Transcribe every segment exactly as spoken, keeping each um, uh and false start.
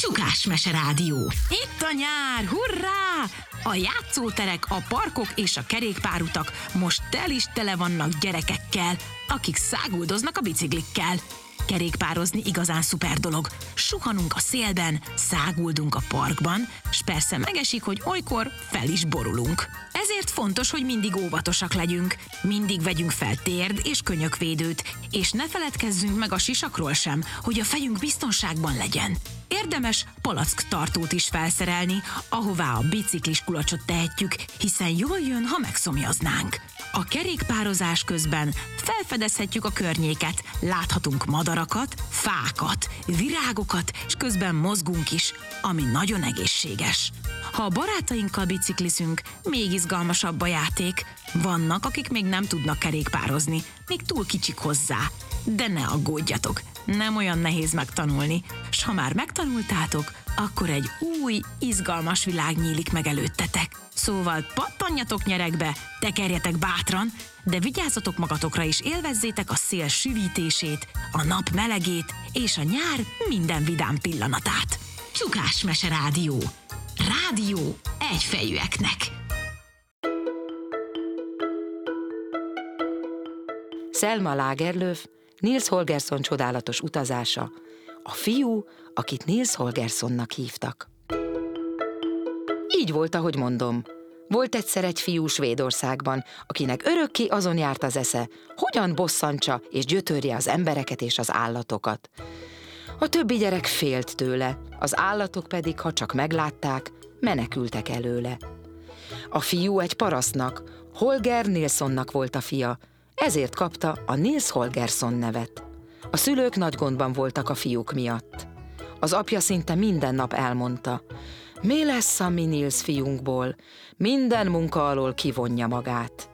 Csukás-mese rádió. Itt a nyár, hurrá! A játszóterek, a parkok és a kerékpárutak most tel is tele vannak gyerekekkel, akik száguldoznak a biciklikkel. Kerékpározni igazán szuper dolog. Suhanunk a szélben, száguldunk a parkban, s persze megesik, hogy olykor fel is borulunk. Ezért fontos, hogy mindig óvatosak legyünk. Mindig vegyünk fel térd és könyökvédőt, és ne feledkezzünk meg a sisakról sem, hogy a fejünk biztonságban legyen. Érdemes palacktartót is felszerelni, ahová a biciklis kulacsot tehetjük, hiszen jól jön, ha megszomjaznánk. A kerékpározás közben felfedezhetjük a környéket, láthatunk madarakat, fákat, virágokat, és közben mozgunk is, ami nagyon egészséges. Ha a barátainkkal biciklizünk, még izgalmasabb a játék. Vannak, akik még nem tudnak kerékpározni, még túl kicsik hozzá. De ne aggódjatok, nem olyan nehéz megtanulni, s ha már megtanultátok, akkor egy új, izgalmas világ nyílik meg előttetek. Szóval pattanjatok nyeregbe, tekerjetek bátran, de vigyázzatok magatokra és élvezzétek a szél süvítését, a nap melegét és a nyár minden vidám pillanatát. Csukás-mese rádió. Rádió egyfejűeknek. Selma Lagerlöf, Nils Holgersson csodálatos utazása. A fiú, akit Nils Holgerssonnak hívtak. Így volt, ahogy mondom. Volt egyszer egy fiú Svédországban, akinek örökké azon járt az esze, hogyan bosszantsa és gyötörje az embereket és az állatokat. A többi gyerek félt tőle, az állatok pedig, ha csak meglátták, menekültek előle. A fiú egy parasztnak, Holger Nilssonnak volt a fia, ezért kapta a Nils Holgersson nevet. A szülők nagy gondban voltak a fiúk miatt. Az apja szinte minden nap elmondta, mi lesz a mi Nils fiunkból, minden munka alól kivonja magát.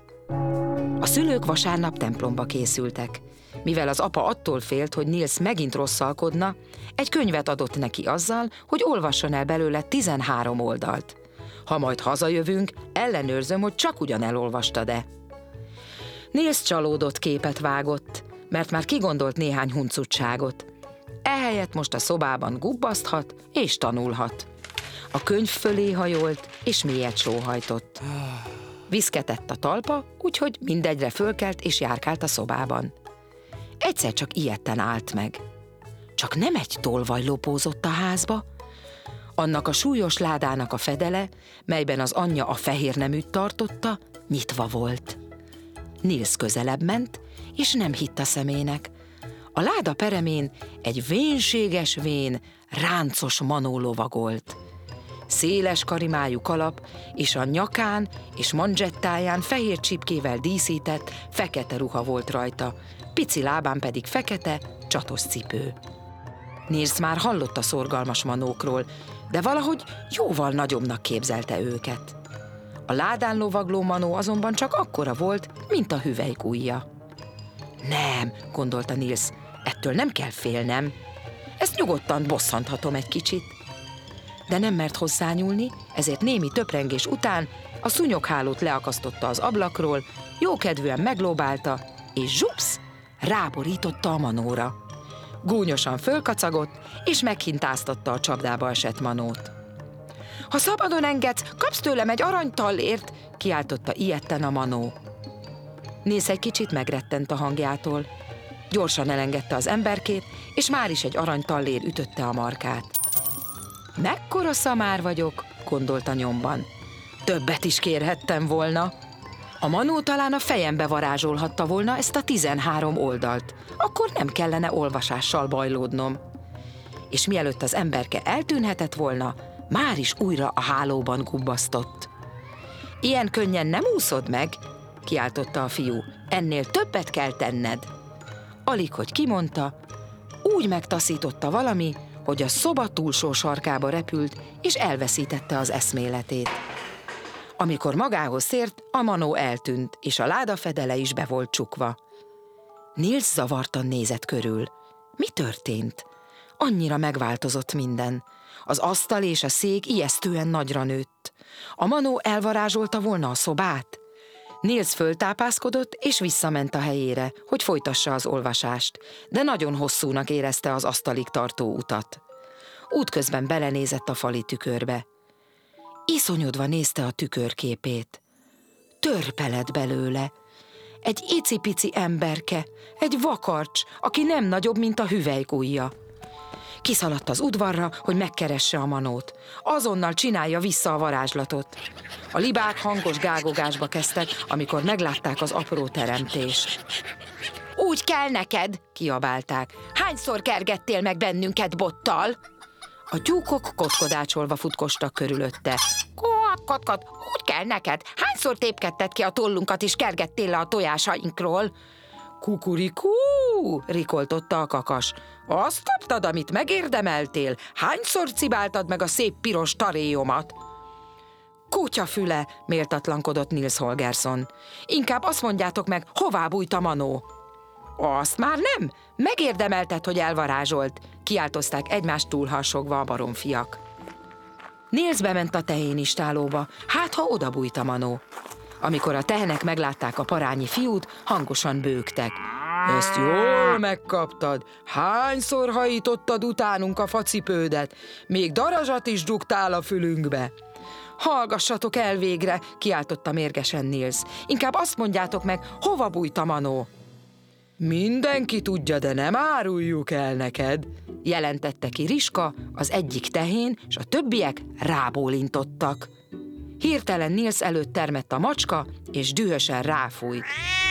A szülők vasárnap templomba készültek. Mivel az apa attól félt, hogy Nils megint rosszalkodna, egy könyvet adott neki azzal, hogy olvasson el belőle tizenhárom oldalt. Ha majd hazajövünk, ellenőrzöm, hogy csak ugyan elolvastad-e. Nils csalódott képet vágott, mert már kigondolt néhány huncutságot. Ehelyett most a szobában gubbaszthat és tanulhat. A könyv fölé hajolt, és mélyet sóhajtott. Viszketett a talpa, úgyhogy mindegyre fölkelt és járkált a szobában. Egyszer csak ijedten állt meg. Csak nem egy tolvaj lopózott a házba. Annak a súlyos ládának a fedele, melyben az anyja a fehér neműt tartotta, nyitva volt. Nils közelebb ment, és nem hitt a szemének. A láda peremén egy vénséges vén, ráncos manó lovagolt. Széles karimájú kalap, és a nyakán és manzsettáján fehér csipkével díszített, fekete ruha volt rajta, pici lábán pedig fekete, csatos cipő. Nils már hallott a szorgalmas manókról, de valahogy jóval nagyobbnak képzelte őket. A ládán lovagló manó azonban csak akkora volt, mint a hüvelykujja. Nem, gondolta Nils, ettől nem kell félnem. Ezt nyugodtan bosszanthatom egy kicsit. De nem mert hozzányúlni, ezért némi töprengés után a szúnyoghálót leakasztotta az ablakról, jókedvűen meglóbálta, és zsupsz, ráborította a manóra. Gúnyosan fölkacagott, és meghintáztatta a csapdába esett manót. Ha szabadon engedsz, kapsz tőlem egy aranytallért, kiáltotta ijedten a manó. Nils egy kicsit megrettent a hangjától. Gyorsan elengedte az emberkét, és már is egy aranytallér ütötte a markát. Mekkora szamár vagyok, gondolta nyomban. Többet is kérhettem volna. A manó talán a fejembe varázsolhatta volna ezt a tizenhárom oldalt. Akkor nem kellene olvasással bajlódnom. És mielőtt az emberke eltűnhetett volna, már is újra a hálóban gubbasztott. Ilyen könnyen nem úszod meg, kiáltotta a fiú, ennél többet kell tenned. Alig, hogy kimondta, úgy megtaszította valami, hogy a szoba túlsó sarkába repült, és elveszítette az eszméletét. Amikor magához tért, a manó eltűnt, és a láda fedele is be volt csukva. Nils zavartan nézett körül. Mi történt? Annyira megváltozott minden. Az asztal és a szék ijesztően nagyra nőtt. A manó elvarázsolta volna a szobát? Nils föltápászkodott, és visszament a helyére, hogy folytassa az olvasást, de nagyon hosszúnak érezte az asztalig tartó utat. Útközben belenézett a fali tükörbe. Iszonyodva nézte a tükörképét. Törpe lett belőle. Egy icipici emberke, egy vakarcs, aki nem nagyobb, mint a hüvelykujja. Kiszaladt az udvarra, hogy megkeresse a manót. Azonnal csinálja vissza a varázslatot. A libák hangos gágogásba kezdtek, amikor meglátták az apró teremtést. Úgy kell neked, kiabálták. Hányszor kergettél meg bennünket bottal? A tyúkok kotkodácsolva futkostak körülötte. Kot, kot, kot, úgy kell neked. Hányszor tépkedted ki a tollunkat és kergettél le a tojásainkról? Kukurikú, rikoltotta a kakas. Azt kaptad, amit megérdemeltél? Hányszor cibáltad meg a szép piros taréjomat? Kutyafüle, méltatlankodott Nils Holgersson. Inkább azt mondjátok meg, hová bújt a manó? Azt már nem? Megérdemelted, hogy elvarázsolt, kiáltozták egymást túlharsogva a baromfiak. Nils bement a tehénistálóba, hát ha oda bújt a manó. Amikor a tehenek meglátták a parányi fiút, hangosan bőgtek. Ezt jól megkaptad, hányszor hajítottad utánunk a facipődet, még darazsat is dugtál a fülünkbe. Hallgassatok el végre, kiáltotta mérgesen Nils. Inkább azt mondjátok meg, hova bújt a manó? Mindenki tudja, de nem áruljuk el neked, jelentette ki Riska, az egyik tehén, és a többiek rábólintottak. Hirtelen Nils előtt termett a macska, és dühösen ráfújt.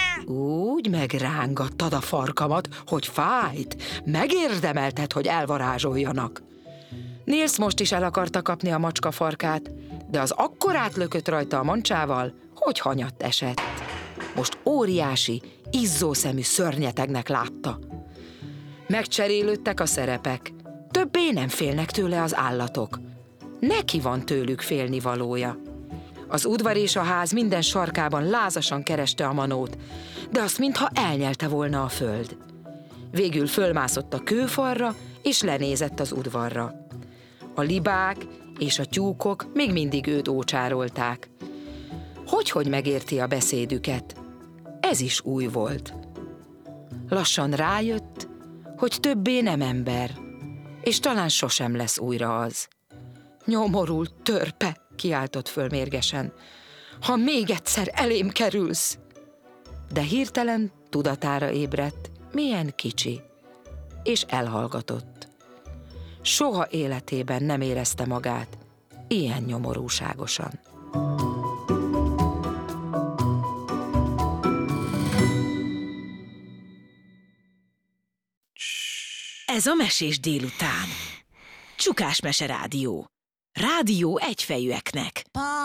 Úgy megrángattad a farkamat, hogy fájt, megérdemelted, hogy elvarázsoljanak. Nils most is el akarta kapni a macska farkát, de az akkorát lökött rajta a mancsával, hogy hanyatt esett. Most óriási, izzószemű szörnyetegnek látta. Megcserélődtek a szerepek. Többé nem félnek tőle az állatok. Neki van tőlük félnivalója. Az udvar és a ház minden sarkában lázasan kereste a manót, de azt mintha elnyelte volna a föld. Végül fölmászott a kőfalra, és lenézett az udvarra. A libák és a tyúkok még mindig őt ócsárolták. Hogy-hogy megérti a beszédüket? Ez is új volt. Lassan rájött, hogy többé nem ember, és talán sosem lesz újra az. Nyomorult törpe, kiáltott föl mérgesen. Ha még egyszer elém kerülsz! De hirtelen tudatára ébredt, milyen kicsi, és elhallgatott. Soha életében nem érezte magát ilyen nyomorúságosan. Ez a Mesés délután. Csukás Mese Rádió. Rádió egyfejűeknek.